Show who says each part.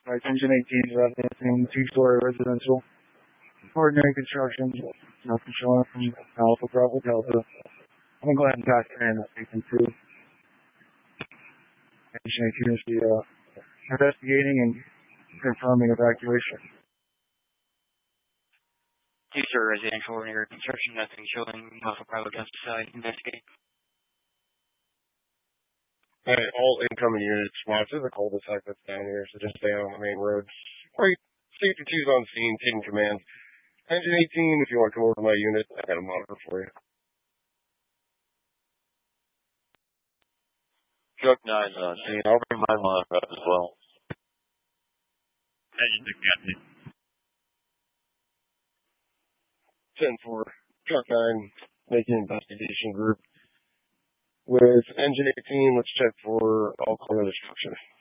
Speaker 1: Right, Engine 18 residence, two-story residential. Ordinary construction, nothing showing up from Alpha Bravo Delta. I'm going to go ahead and pass it in that station 2. Engine 18 is the investigating and confirming evacuation.
Speaker 2: Two-story residential ordinary construction, nothing showing Alpha Bravo Delta side, investigate.
Speaker 3: Alright, all incoming units, watch the cul-de-sac that's down here, so just stay on the main road. Alright, safety 2's on scene, taking command. Engine 18, if you want to come over to my unit, I got a monitor for you.
Speaker 4: Truck 9's on scene, I'll bring my monitor up as well.
Speaker 5: Engine to Captain.
Speaker 3: 10-4, Truck 9, making investigation group. With Engine 18, let's check for all clear destruction.